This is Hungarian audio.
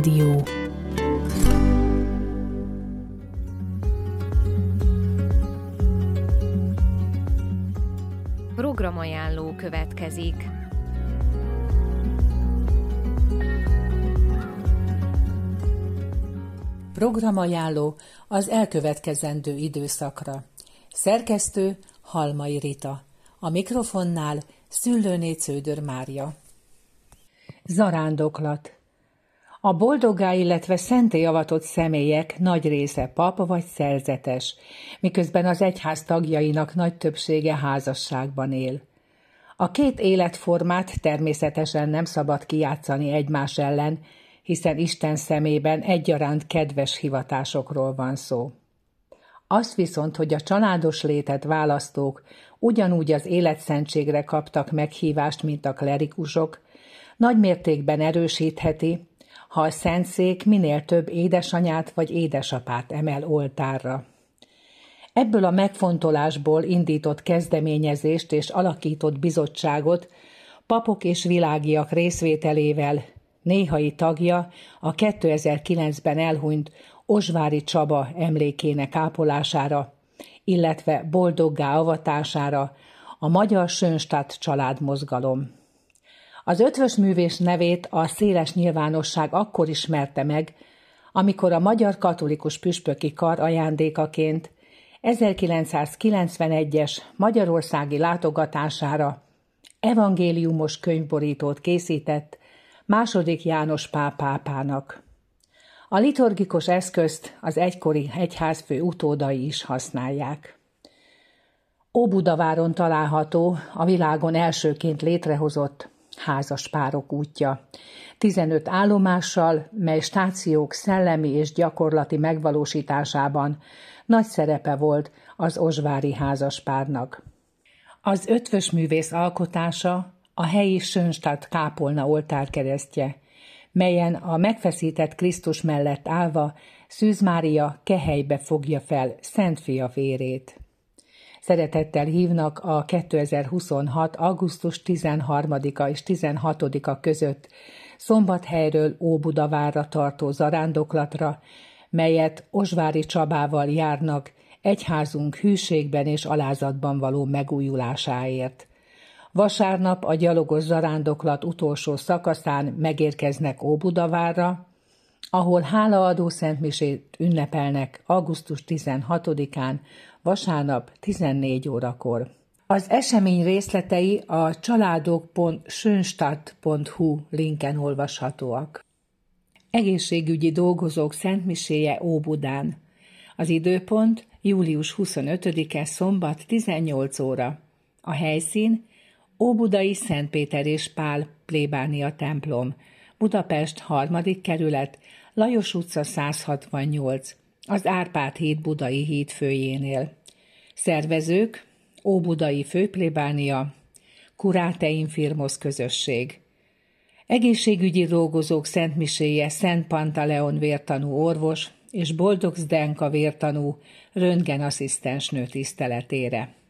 Rádió. Programajánló következik. Programajánló az elkövetkezendő időszakra. Szerkesztő Halmai Rita. A mikrofonnál Szüllőné Cződör Mária. Zarándoklat. A boldoggá, illetve szentté avatott személyek nagy része pap vagy szerzetes, miközben az egyház tagjainak nagy többsége házasságban él. A két életformát természetesen nem szabad kijátszani egymás ellen, hiszen Isten szemében egyaránt kedves hivatásokról van szó. Az viszont, hogy a családos létet választók ugyanúgy az életszentségre kaptak meghívást, mint a klerikusok, nagy mértékben erősítheti, ha a szentszék minél több édesanyát vagy édesapát emel oltárra. Ebből a megfontolásból indított kezdeményezést és alakított bizottságot papok és világiak részvételével néhai tagja a 2009-ben elhunyt Osváry Csaba emlékének ápolására, illetve boldoggá avatására a Magyar Schönstatt családmozgalom. Az Eötvös művész nevét a széles nyilvánosság akkor ismerte meg, amikor a Magyar Katolikus Püspöki Kar ajándékaként 1991-es magyarországi látogatására evangéliumos könyvborítót készített II. János Pál pápának. A liturgikus eszközt az egykori egyházfő utódai is használják. Óbudaváron található a világon elsőként létrehozott házaspárok útja, 15 állomással, mely stációk szellemi és gyakorlati megvalósításában nagy szerepe volt az osvári házaspárnak. Az Eötvös művész alkotása a helyi Schönstatt kápolna oltárkeresztje, melyen a megfeszített Krisztus mellett állva Szűz Mária kehelybe fogja fel Szent Fia vérét. Szeretettel hívnak a 2026. augusztus 13-a és 16-a között Szombathelyről Óbudavárra tartó zarándoklatra, melyet Osváry Csabával járnak egyházunk hűségben és alázatban való megújulásáért. Vasárnap a gyalogos zarándoklat utolsó szakaszán megérkeznek Óbudavárra, ahol hálaadó szentmisét ünnepelnek augusztus 16-án, vasárnap 14 órakor. Az esemény részletei a családok.schönstatt.hu linken olvashatóak. Egészségügyi dolgozók szentmiséje Óbudán. Az időpont július 25-e szombat 18 óra. A helyszín Óbudai Szent Péter és Pál plébánia templom, Budapest 3. kerület, Lajos utca 168, az Árpád híd Budai hídfőjénél. Szervezők: Óbudai főplébánia, Curátein Firmos közösség. Egészségügyi dolgozók szentmiséje Szent Pantaleon vértanú orvos és Boldog Zdenka vértanú röntgenasszisztensnő tiszteletére.